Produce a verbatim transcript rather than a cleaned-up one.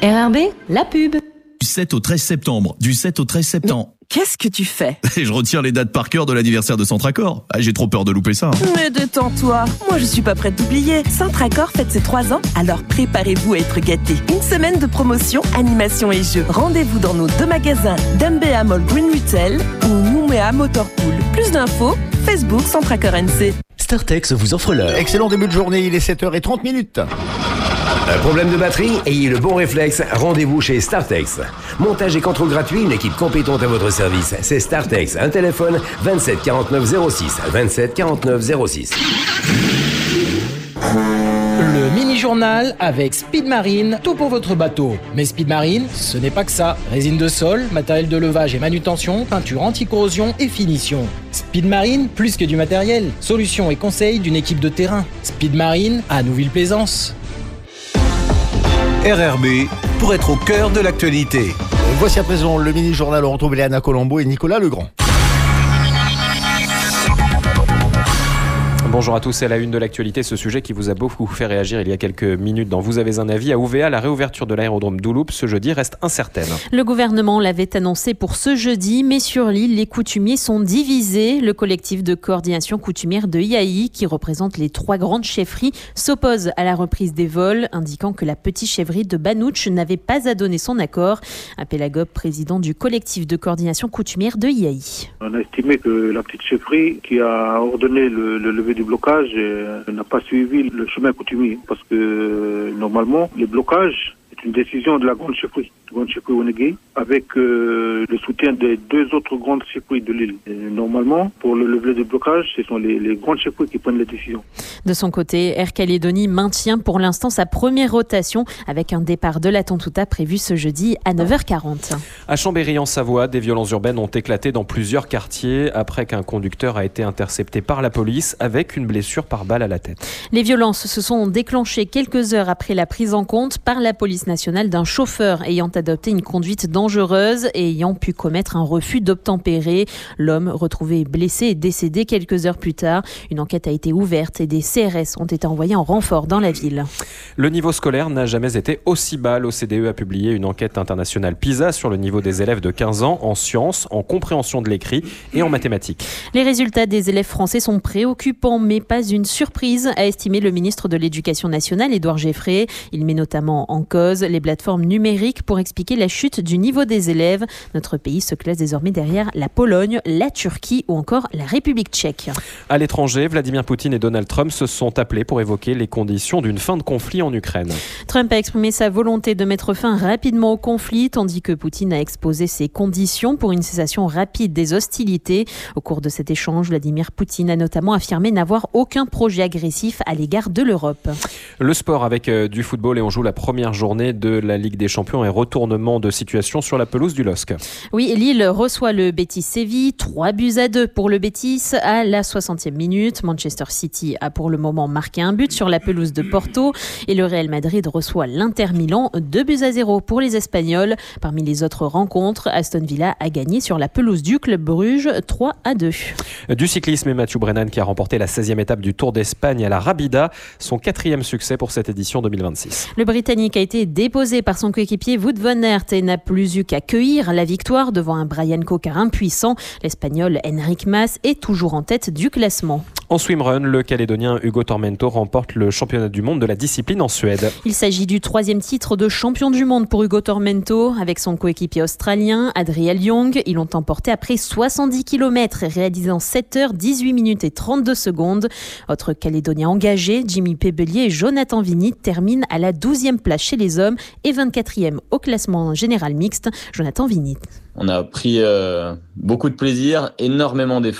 R R B, la pub. Du sept au treize septembre. Du sept au treize septembre. Mais qu'est-ce que tu fais? Et je retire les dates par cœur de l'anniversaire de Centracor. Ah, j'ai trop peur de louper ça. Hein. Mais détends-toi. Moi, je suis pas prête d'oublier. Centracor fête ses trois ans, alors préparez-vous à être gâtés. Une semaine de promotion, animation et jeux. Rendez-vous dans nos deux magasins, Dembéa Mall Green Retail ou Nouméa Motorpool. Plus d'infos, Facebook Centracor N C. Startex vous offre l'heure. Excellent début de journée, il est sept heures trente minutes. Un problème de batterie? Ayez le bon réflexe, rendez-vous chez Startex. Montage et contrôle gratuit, une équipe compétente à votre service. C'est Startex, un téléphone vingt-sept quarante-neuf zéro six, vingt-sept quarante-neuf zéro six. Le mini-journal avec Speed Marine, tout pour votre bateau. Mais Speed Marine, ce n'est pas que ça. Résine de sol, matériel de levage et manutention, peinture anti-corrosion et finition. Speed Marine, plus que du matériel. Solutions et conseils d'une équipe de terrain. Speed Marine à Nouville-Plaisance. R R B pour être au cœur de l'actualité. Voici à présent le mini-journal. On retrouve Léana Colombo et Nicolas Legrand. Bonjour à tous, c'est la une de l'actualité, ce sujet qui vous a beaucoup fait réagir il y a quelques minutes dans Vous avez un avis. À Ouvéa, la réouverture de l'aérodrome d'Ouloup ce jeudi reste incertaine. Le gouvernement l'avait annoncé pour ce jeudi, mais sur l'île, les coutumiers sont divisés. Le collectif de coordination coutumière de I A I, qui représente les trois grandes chefferies, s'oppose à la reprise des vols, indiquant que la petite chefferie de Banouche n'avait pas à donner son accord. Pélagope, président du collectif de coordination coutumière de I A I. On a estimé que la petite chefferie qui a ordonné le, le lever du blocage euh, n'a pas suivi le chemin coutumier parce que euh, normalement le blocage est une décision de la grande chefferie, de grande chefferie Onegui, avec euh, le soutien des deux autres grandes chefferies de l'île. Et normalement, pour le lever du blocage, ce sont les, les grandes chefferies qui prennent les décisions. De son côté, Air Calédonie maintient pour l'instant sa première rotation avec un départ de la Tontouta prévu ce jeudi à neuf heures quarante. À Chambéry en Savoie, des violences urbaines ont éclaté dans plusieurs quartiers après qu'un conducteur a été intercepté par la police avec une blessure par balle à la tête. Les violences se sont déclenchées quelques heures après la prise en compte par la police nationale d'un chauffeur ayant adopté une conduite dangereuse et ayant pu commettre un refus d'obtempérer. L'homme, retrouvé blessé, est décédé quelques heures plus tard. Une enquête a été ouverte et des C R S ont été envoyés en renfort dans la ville. Le niveau scolaire n'a jamais été aussi bas. L'O C D E a publié une enquête internationale PISA sur le niveau des élèves de quinze ans en sciences, en compréhension de l'écrit et en mathématiques. Les résultats des élèves français sont préoccupants, mais pas une surprise, a estimé le ministre de l'Éducation nationale, Édouard Geffray. Il met notamment en cause les plateformes numériques pour expliquer la chute du niveau des élèves. Notre pays se classe désormais derrière la Pologne, la Turquie ou encore la République tchèque. À l'étranger, Vladimir Poutine et Donald Trump se sont appelés pour évoquer les conditions d'une fin de conflit en Ukraine. Trump a exprimé sa volonté de mettre fin rapidement au conflit, tandis que Poutine a exposé ses conditions pour une cessation rapide des hostilités. Au cours de cet échange, Vladimir Poutine a notamment affirmé n'avoir aucun projet agressif à l'égard de l'Europe. Le sport avec euh, du football et on joue la première journée de la Ligue des Champions et retournement de situation sur la pelouse du L O S C. Oui, Lille reçoit le Betis Séville, trois buts à deux pour le Betis à la soixantième minute. Manchester City a pour le moment marqué un but sur la pelouse de Porto et le Real Madrid reçoit l'Inter Milan, deux buts à zéro pour les Espagnols. Parmi les autres rencontres, Aston Villa a gagné sur la pelouse du Club Bruges trois à deux. Du cyclisme et Mathieu Brennan qui a remporté la seizième étape du Tour d'Espagne à la Rabida, son quatrième succès pour cette édition deux mille vingt-six. Le Britannique a été déposé par son coéquipier Wout van Aert et n'a plus eu qu'à cueillir la victoire devant un Brian Cocard impuissant. L'Espagnol Enric Mas est toujours en tête du classement. En swimrun, le Calédonien Hugo Tormento remporte le championnat du monde de la discipline en Suède. Il s'agit du troisième titre de champion du monde pour Hugo Tormento. Avec son coéquipier australien, Adriel Young, ils l'ont emporté après soixante-dix kilomètres, réalisant sept heures dix-huit minutes et trente-deux secondes. Autre Calédonien engagé, Jimmy Pebelier et Jonathan Vinit terminent à la douzième place chez les hommes et vingt-quatrième au classement général mixte. Jonathan Vinit. On a pris euh, beaucoup de plaisir, énormément d'efforts.